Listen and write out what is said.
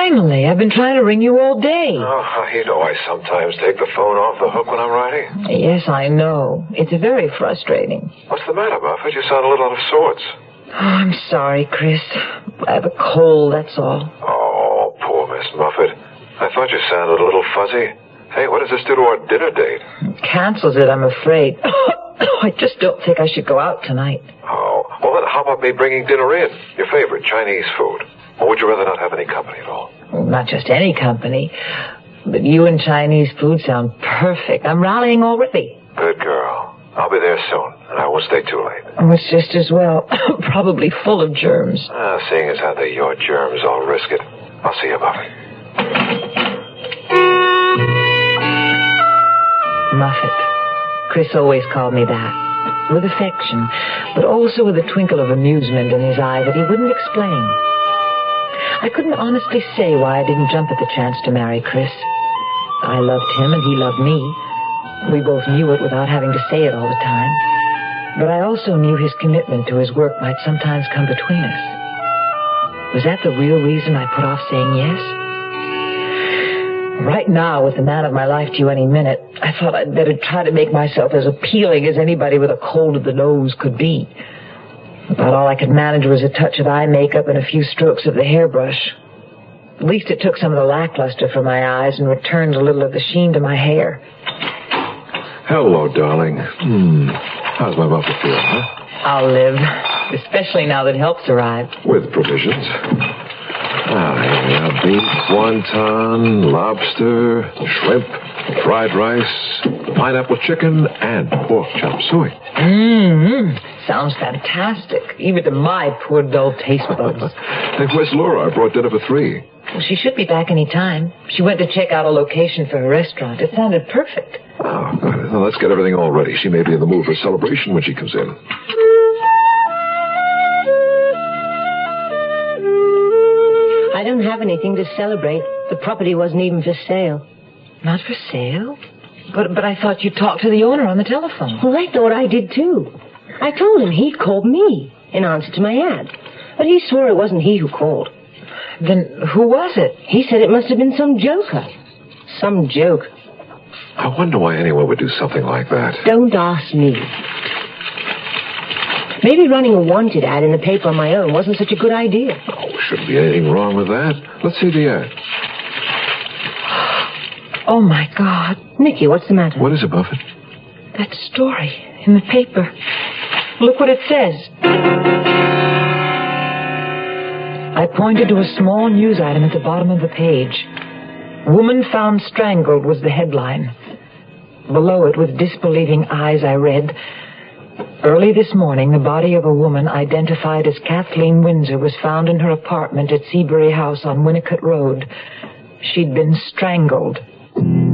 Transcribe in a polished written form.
finally. I've been trying to ring you all day. Oh, you know I sometimes take the phone off the hook when I'm writing. Yes, I know. It's very frustrating. What's the matter, Muffet? You sound a little out of sorts. Oh, I'm sorry, Chris. I have a cold, that's all. Oh, poor Miss Muffet. I thought you sounded a little fuzzy. Hey, what does this do to our dinner date? It cancels it, I'm afraid. I just don't think I should go out tonight. Oh, well then how about me bringing dinner in? Your favorite Chinese food. Or would you rather not have any company at all? Well, not just any company, but you and Chinese food sound perfect. I'm rallying already. Good girl. I'll be there soon, and I won't stay too late. Oh, it's just as well. Probably full of germs. Seeing as how they're your germs, I'll risk it. I'll see you about it. Muffet. Chris always called me that. With affection, but also with a twinkle of amusement in his eye that he wouldn't explain. I couldn't honestly say why I didn't jump at the chance to marry Chris. I loved him and he loved me. We both knew it without having to say it all the time. But I also knew his commitment to his work might sometimes come between us. Was that the real reason I put off saying yes? Right now, with the man of my life due any minute, I thought I'd better try to make myself as appealing as anybody with a cold of the nose could be. About all I could manage was a touch of eye makeup and a few strokes of the hairbrush. At least it took some of the lackluster from my eyes and returned a little of the sheen to my hair. Hello, darling. How's my Muffet feel, huh? I'll live, especially now that help's arrived. With provisions. Here we are. Beef, wonton, lobster, shrimp, fried rice, pineapple chicken, and pork chop suey. Sounds fantastic, even to my poor dull taste buds. Hey, where's Laura? I brought dinner for 3. Well, she should be back any time. She went to check out a location for her restaurant. It sounded perfect. Oh, good. Well, let's get everything all ready. She may be in the mood for celebration when she comes in. I don't have anything to celebrate. The property wasn't even for sale. Not for sale? But I thought you talked to the owner on the telephone. Well, I thought I did, too. I told him he'd called me in answer to my ad. But he swore it wasn't he who called. Then who was it? He said it must have been some joker. Some joke. I wonder why anyone would do something like that. Don't ask me. Maybe running a wanted ad in the paper on my own wasn't such a good idea. Oh, shouldn't be anything wrong with that. Let's see the ad. Oh, my God. Nicky, what's the matter? What is it, Buffett? That story in the paper. Look what it says. I pointed to a small news item at the bottom of the page. Woman found strangled was the headline. Below it, with disbelieving eyes, I read, early this morning, the body of a woman identified as Kathleen Windsor was found in her apartment at Seabury House on Winnicott Road. She'd been strangled.